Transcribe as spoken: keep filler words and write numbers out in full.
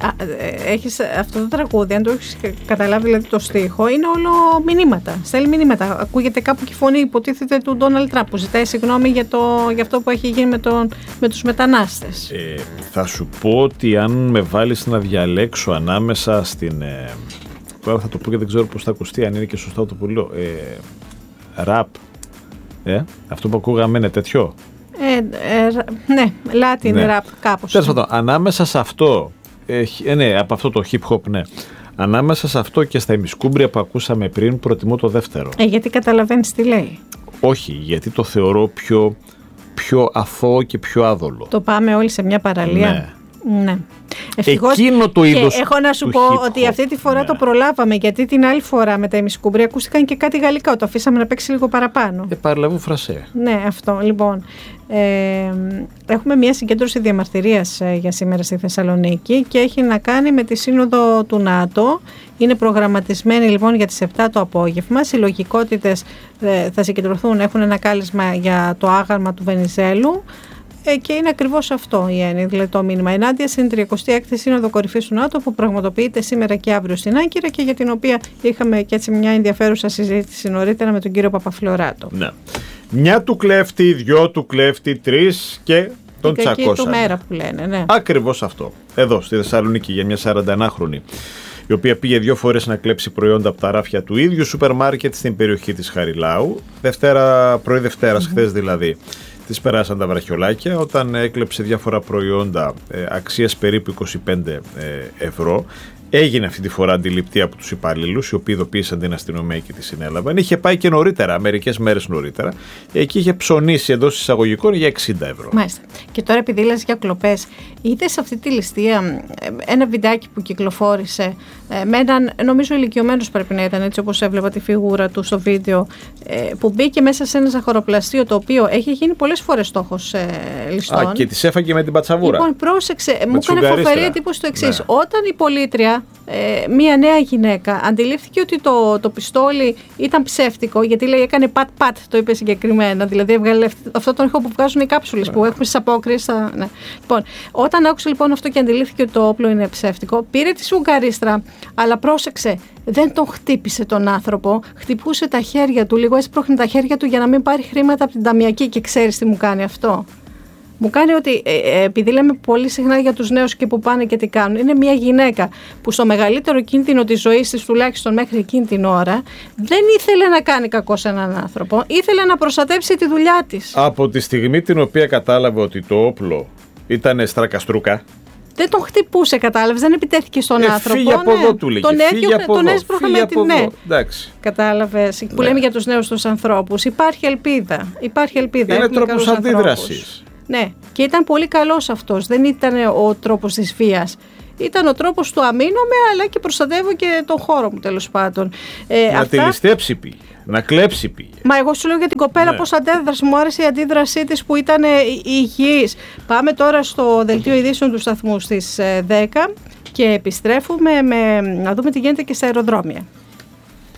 έχεις αυτό το τραγούδι, αν το έχεις καταλάβει δηλαδή το στίχο, είναι όλο μηνύματα. Στέλνει μηνύματα. Ακούγεται κάπου και η φωνή, υποτίθεται, του Ντόναλντ Τραμπ που ζητάει συγγνώμη για, το, για αυτό που έχει γίνει με, τον, με τους μετανάστες. Ε, θα σου πω ότι αν με βάλεις να διαλέξω ανάμεσα στην. Ε, τώρα θα το πω και δεν ξέρω πώς θα ακουστεί, αν είναι και σωστά το που λέω. Ε, ραπ. Ε, αυτό που ακούγαμε είναι τέτοιο. Ε, ε, ναι, Latin ναι. rap κάπως. Τέλος πάντων, ανάμεσα σε αυτό, ε, ναι, από αυτό το hip hop, ναι. Ανάμεσα σε αυτό και στα ημισκούμπρια που ακούσαμε πριν, προτιμώ το δεύτερο. Ε, γιατί καταλαβαίνεις τι λέει. Όχι, γιατί το θεωρώ πιο, πιο αθώο και πιο άδολο. Το πάμε όλοι σε μια παραλία. Ναι. Ναι. Ευτυχώς, εκείνο το είδος. Και έχω να σου πω hip-hop, ότι αυτή τη φορά ναι. το προλάβαμε, γιατί την άλλη φορά με τα ημισκούμπρια ακούστηκαν και κάτι γαλλικά. Το αφήσαμε να παίξει λίγο παραπάνω. Ε, παρλαβού φρασέ. Ναι, αυτό. Λοιπόν, ε, έχουμε μια συγκέντρωση διαμαρτυρίας ε, για σήμερα στη Θεσσαλονίκη και έχει να κάνει με τη σύνοδο του ΝΑΤΟ. Είναι προγραμματισμένη λοιπόν για τις επτά το απόγευμα. Συλλογικότητες ε, θα συγκεντρωθούν, έχουν ένα κάλεσμα για το άγαλμα του Βενιζέλου. Ε, και είναι ακριβώς αυτό η έννοια, δηλαδή το μήνυμα ενάντια στην τριακοστή έκτη Σύνοδο Κορυφής του ΝΑΤΟ που πραγματοποιείται σήμερα και αύριο στην Άγκυρα και για την οποία είχαμε και έτσι μια ενδιαφέρουσα συζήτηση νωρίτερα με τον κύριο Παπαφλωράτο. Ναι. Μια του κλέφτη, δυο του κλέφτη, τρεις και τον τσακώσανε. Και του μέρα που λένε, ναι. Ακριβώς αυτό. Εδώ στη Θεσσαλονίκη για μια σαρανταενάχρονη, η οποία πήγε δύο φορές να κλέψει προϊόντα από τα ράφια του ίδιου σούπερ μάρκετ στην περιοχή της Χαριλάου, Δευτέρα, πρωί Δευτέρας, mm-hmm. χθες δηλαδή. Της περάσαν τα βραχιολάκια όταν έκλεψε διάφορα προϊόντα ε, αξίας περίπου είκοσι πέντε ε, ευρώ. Έγινε αυτή τη φορά αντιληπτή από τους υπαλλήλους, οι οποίοι ειδοποίησαν την αστυνομία και τη συνέλαβαν. Είχε πάει και νωρίτερα, μερικές μέρες νωρίτερα. Εκεί είχε ψωνίσει εντός εισαγωγικών για εξήντα ευρώ. Μάλιστα. Και τώρα, επειδή λες για κλοπές, είδες σε αυτή τη ληστεία ένα βιντεάκι που κυκλοφόρησε με έναν, νομίζω ηλικιωμένος πρέπει να ήταν, έτσι όπως έβλεπα τη φιγούρα του στο βίντεο, που μπήκε μέσα σε ένα ζαχαροπλαστείο το οποίο έχει γίνει πολλές φορές στόχος ληστών. Α, και τις έφαγε με την πατσαβούρα. Λοιπόν, πρόσεξε, μου έκανε φοβερή εντύπωση το εξής. Ναι. Όταν η πολίτρια, ε, μία νέα γυναίκα, αντιλήφθηκε ότι το, το πιστόλι ήταν ψεύτικο, γιατί λέει έκανε πατ-πατ, το είπε συγκεκριμένα. Δηλαδή έβγαλε αυτό τον ήχο που βγάζουν οι κάψουλες, ναι. που έχουμε στις απόκριες. Ναι. Λοιπόν, όταν άκουσε λοιπόν αυτό και αντιλήφθηκε ότι το όπλο είναι ψεύτικο, πήρε τη σουγκαρίστρα, αλλά πρόσεξε, δεν τον χτύπησε τον άνθρωπο, χτυπούσε τα χέρια του, λίγο έσπροχνε τα χέρια του για να μην πάρει χρήματα από την ταμιακή. Και ξέρεις τι μου κάνει αυτό? Μου κάνει ότι, ε, επειδή λέμε πολύ συχνά για τους νέους και που πάνε και τι κάνουν, είναι μια γυναίκα που στο μεγαλύτερο κίνδυνο της ζωής της, τουλάχιστον μέχρι εκείνη την ώρα, δεν ήθελε να κάνει κακό σε έναν άνθρωπο, ήθελε να προστατεύσει τη δουλειά της. Από τη στιγμή την οποία κατάλαβε ότι το όπλο ήταν στρακαστρούκα, δεν τον χτυπούσε, κατάλαβες, δεν επιτέθηκε στον ε, άνθρωπο. Φύγε από εδώ, του λέγε. Τον έσπρωχε με την ναι. Εντάξει. Κατάλαβες, ναι. Που λέμε για τους νέους τους ανθρώπους. Υπάρχει ελπίδα. Υπάρχει ελπίδα. Είναι τρόπος αντίδρασης. Ναι, και ήταν πολύ καλός αυτός. Δεν ήταν ο τρόπος της βίας. Ήταν ο τρόπος του αμήνομαι, αλλά και προστατεύω και τον χώρο μου, τέλος πάντων. Ε, να αυτά... τη ληστέψει πήγε. Να κλέψει πήγε. Μα εγώ σου λέω για την κοπέλα, ναι. Πώς αντέδρασε. Μου άρεσε η αντίδρασή της που ήταν υγιής. Πάμε τώρα στο δελτίο ειδήσεων του σταθμού στις δέκα και επιστρέφουμε με... να δούμε τι γίνεται και στα αεροδρόμια.